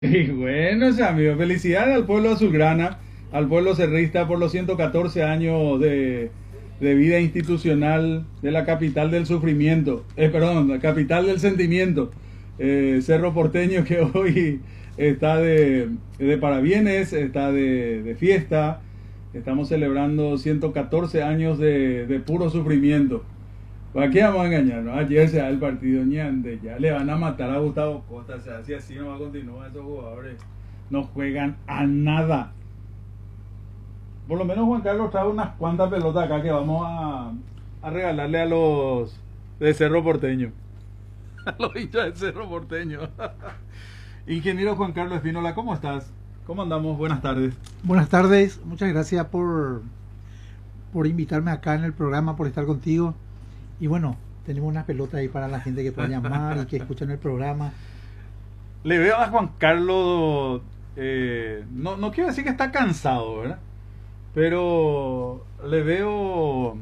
Y bueno, amigo, felicidades al pueblo azulgrana, al pueblo cerrista por los 114 años de vida institucional de la capital del sufrimiento, perdón, la capital del sentimiento, Cerro Porteño, que hoy está de parabienes, está de fiesta. Estamos celebrando 114 años de puro sufrimiento. ¿Para qué vamos a engañarnos? Ayer se da el partido ñande, ya le van a matar a Gustavo Costa. O sea, si así no va a continuar, esos jugadores no juegan a nada. Por lo menos Juan Carlos trae unas cuantas pelotas acá que vamos a regalarle a los de Cerro Porteño. A los hinchas de Cerro Porteño. Ingeniero Juan Carlos Espínola, ¿cómo estás? ¿Cómo andamos? Buenas tardes. Buenas tardes, muchas gracias por invitarme acá en el programa, por estar contigo. Y bueno, tenemos unas pelotas ahí para la gente que pueda llamar y que escuchen el programa. Le veo a Juan Carlos, no quiero decir que está cansado, ¿verdad? Pero le veo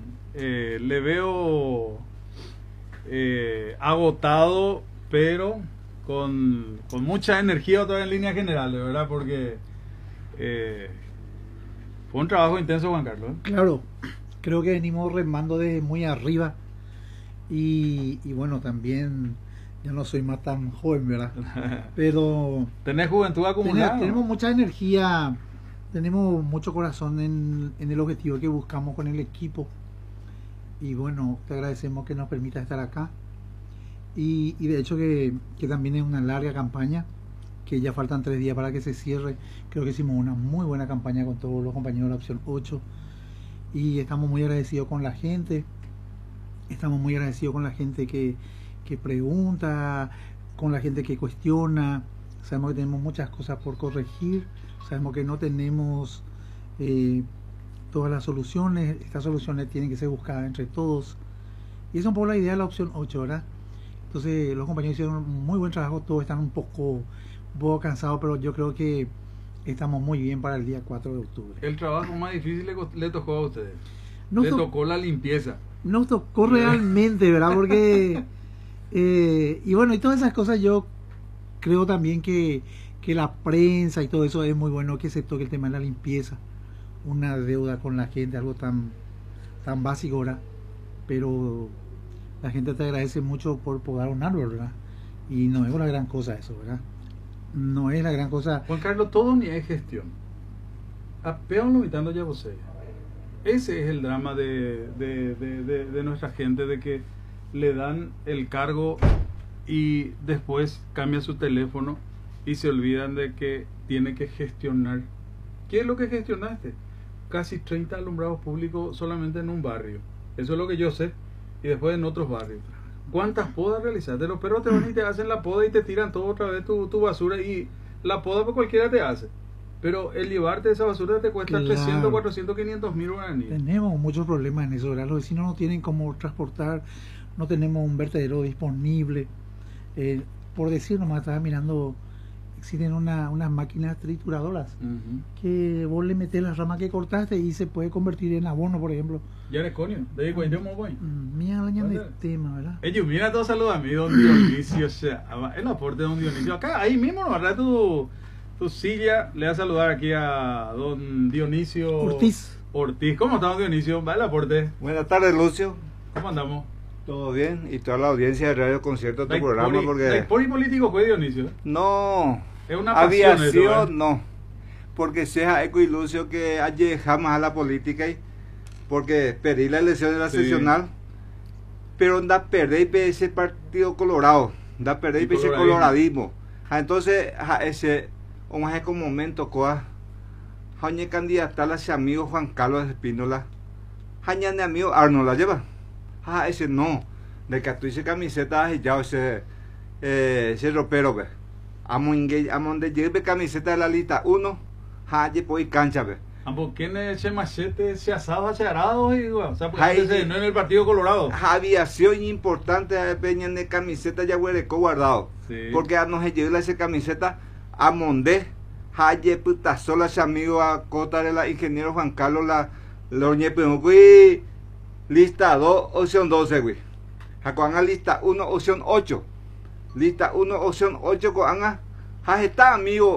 agotado, pero con mucha energía otra vez en líneas generales, ¿verdad? Porque fue un trabajo intenso, Juan Carlos. Claro, creo que venimos remando desde muy arriba. Y bueno, también ya no soy más tan joven, ¿verdad? Pero tenés juventud acumulada. Tenemos mucha energía, tenemos mucho corazón en el objetivo que buscamos con el equipo. Y bueno, te agradecemos que nos permita estar acá. Y de hecho que también es una larga campaña, que ya faltan 3 días para que se cierre. Creo que hicimos una muy buena campaña con todos los compañeros de la opción 8. Y estamos muy agradecidos con la gente. Estamos muy agradecidos con la gente que pregunta, con la gente que cuestiona. Sabemos que tenemos muchas cosas por corregir. Sabemos que no tenemos todas las soluciones. Estas soluciones tienen que ser buscadas entre todos. Y esa es un poco la idea de la opción 8, ¿verdad? Entonces los compañeros hicieron un muy buen trabajo. Todos están un poco cansados, pero yo creo que estamos muy bien para el día 4 de octubre. El trabajo más difícil le tocó a ustedes. Le Le tocó la limpieza. Nos tocó realmente, ¿verdad? Porque y bueno, y todas esas cosas, yo creo también que la prensa y todo eso es muy bueno que se toque el tema de la limpieza, una deuda con la gente, algo tan básico, ¿verdad? Pero la gente te agradece mucho por podar un árbol, ¿verdad? Y no es una gran cosa eso, ¿verdad? No es la gran cosa. Juan Carlos, todo ni es gestión. Apenas limitando ya vos. Ese es el drama de nuestra gente, de que le dan el cargo y después cambia su teléfono y se olvidan de que tiene que gestionar. ¿Qué es lo que gestionaste? Casi 30 alumbrados públicos solamente en un barrio. Eso es lo que yo sé. Y después en otros barrios. ¿Cuántas podas realizaste? Los perros te van y te hacen la poda y te tiran todo otra vez tu basura, y la poda por cualquiera te hace. Pero el llevarte esa basura te cuesta 300, 400, 500 mil guaraníes. Tenemos muchos problemas en eso, ¿verdad? Los vecinos no tienen cómo transportar, no tenemos un vertedero disponible. Por decir nomás, estaba mirando, existen unas máquinas trituradoras que vos le metés las ramas que cortaste y se puede convertir en abono, por ejemplo. Ya eres coño, de ahí cuento muy bueno. Mira la de tema, ¿verdad? Ellos, mira, todos saludos a mí, don Dionisio, o sea, el aporte de don Dionisio. Acá, ahí mismo, ¿no? ¿Verdad? Tu silla, le voy a saludar aquí a don Dionisio Ortiz. ¿Cómo está don Dionisio? Va el aporte. Buenas tardes, Lucio. ¿Cómo andamos? Todo bien, y toda la audiencia de Radio Concierto, tu programa, porque... ¿Por político fue Dionisio? No, es una pasión aviación eso, no, porque sea eco y Lucio que ayer jamás a la política, porque perdí la elección de la seccional, pero anda perder ese partido colorado, anda perder ese coloradismo. Entonces, ese como momento, Jañe candidata a ese amigo Juan Carlos Espínola, Jañe amigo Arnold la lleva. Ese no, de que tú dices camiseta y ya ese ropero, ve. Amon de lleve camiseta de la lista 1, Jaye por cancha, ve. ¿Por qué ese machete se asado hacia arado? O sea, porque no en el partido colorado. Aviación importante de Peña de camiseta ya huereco guardado. Sí. Porque no se lleve esa camiseta a Mondé, Jaye puta sola ese amigo a Cota de la ingeniero Juan Carlos la Loñepe, lista 2, opción 12, güey. Jacoanga lista 1, opción 8. Lista 1, opción 8, coanga está amigo